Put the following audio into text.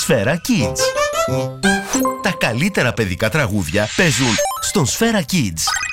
Sfera Kids. Τα καλύτερα παιδικά τραγούδια παίζουν στον Sfera Kids.